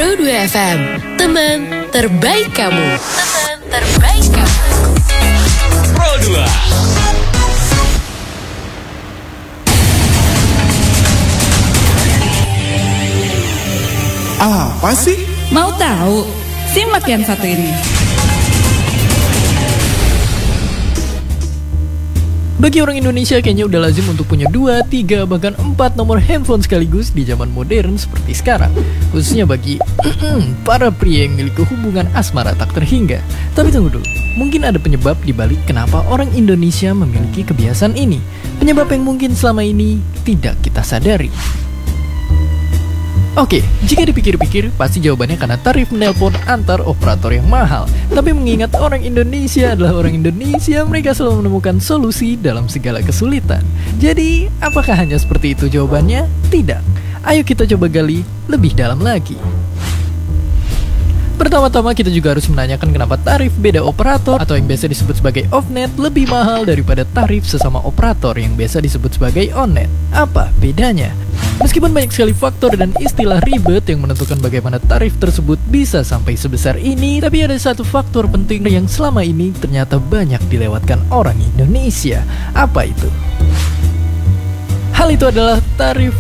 Pro 2 FM, teman terbaik kamu. Teman terbaik kamu. Pro 2. Apa sih? Mau tahu? Simak yang satu ini. Bagi orang Indonesia kayaknya udah lazim untuk punya 2, 3, bahkan 4 nomor handphone sekaligus di zaman modern seperti sekarang. Khususnya bagi para pria yang memiliki hubungan asmara tak terhingga. Tapi tunggu dulu, mungkin ada penyebab dibalik kenapa orang Indonesia memiliki kebiasaan ini. Penyebab yang mungkin selama ini tidak kita sadari. Oke, jika dipikir-pikir, pasti jawabannya karena tarif menelpon antar operator yang mahal. Tapi mengingat orang Indonesia adalah orang Indonesia, mereka selalu menemukan solusi dalam segala kesulitan. Jadi, apakah hanya seperti itu jawabannya? Tidak. Ayo kita coba gali lebih dalam lagi. Pertama-tama kita juga harus menanyakan kenapa tarif beda operator atau yang biasa disebut sebagai off-net lebih mahal daripada tarif sesama operator yang biasa disebut sebagai on-net. Apa bedanya? Meskipun banyak sekali faktor dan istilah ribet yang menentukan bagaimana tarif tersebut bisa sampai sebesar ini, tapi ada satu faktor penting yang selama ini ternyata banyak dilewatkan orang Indonesia. Apa itu? Hal itu adalah tarif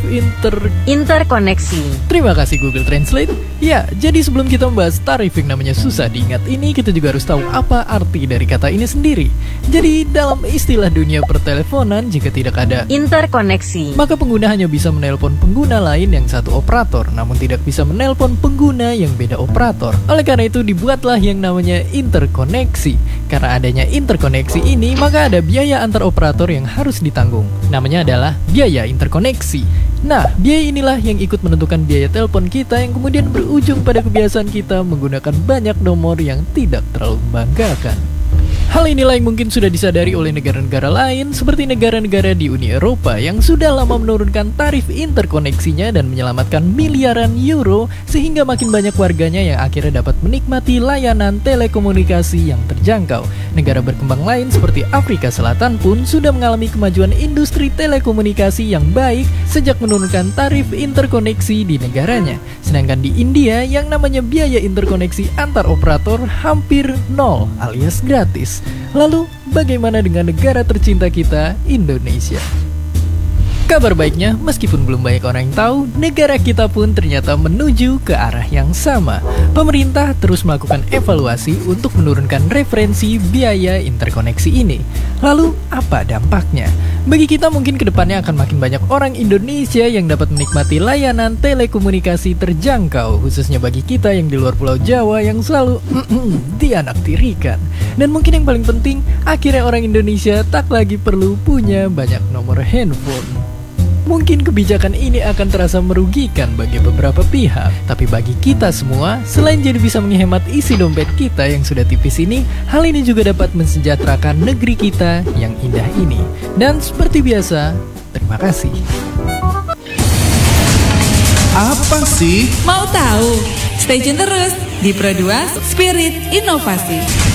interkoneksi. Terima kasih Google Translate. Ya, jadi sebelum kita membahas tarif yang namanya susah diingat ini, kita juga harus tahu apa arti dari kata ini sendiri. Jadi dalam istilah dunia perteleponan, jika tidak ada interkoneksi, maka pengguna hanya bisa menelpon pengguna lain yang satu operator, namun tidak bisa menelpon pengguna yang beda operator. Oleh karena itu dibuatlah yang namanya interkoneksi. Karena adanya interkoneksi ini, maka ada biaya antar operator yang harus ditanggung. Namanya adalah biaya interkoneksi. Nah, biaya inilah yang ikut menentukan biaya telepon kita yang kemudian berujung pada kebiasaan kita menggunakan banyak nomor yang tidak terlalu membanggakan. Hal inilah yang mungkin sudah disadari oleh negara-negara lain seperti negara-negara di Uni Eropa yang sudah lama menurunkan tarif interkoneksinya dan menyelamatkan miliaran euro sehingga makin banyak warganya yang akhirnya dapat menikmati layanan telekomunikasi yang terjangkau. Negara berkembang lain seperti Afrika Selatan pun sudah mengalami kemajuan industri telekomunikasi yang baik sejak menurunkan tarif interkoneksi di negaranya. Sedangkan di India yang namanya biaya interkoneksi antar operator hampir nol alias gratis. Lalu, bagaimana dengan negara tercinta kita, Indonesia? Kabar baiknya, meskipun belum banyak orang yang tahu, negara kita pun ternyata menuju ke arah yang sama. Pemerintah terus melakukan evaluasi untuk menurunkan referensi biaya interkoneksi ini. Lalu, apa dampaknya? Bagi kita mungkin kedepannya akan makin banyak orang Indonesia yang dapat menikmati layanan telekomunikasi terjangkau, khususnya bagi kita yang di luar Pulau Jawa yang selalu dianaktirikan. Dan mungkin yang paling penting, akhirnya orang Indonesia tak lagi perlu punya banyak nomor handphone. Mungkin kebijakan ini akan terasa merugikan bagi beberapa pihak, tapi bagi kita semua, selain jadi bisa menghemat isi dompet kita yang sudah tipis ini, hal ini juga dapat mensejahterakan negeri kita yang indah ini. Dan seperti biasa, terima kasih. Apa sih? Mau tahu? Stay tune terus di Pro 2 Spirit Inovasi.